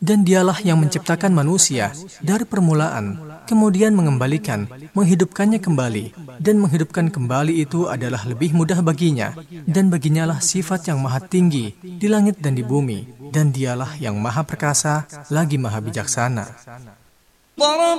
Dan dialah yang menciptakan manusia dari permulaan, kemudian mengembalikan, menghidupkannya kembali. Dan menghidupkan kembali itu adalah lebih mudah baginya. Dan baginyalah sifat yang maha tinggi di langit dan di bumi. Dan dialah yang maha perkasa, lagi maha bijaksana.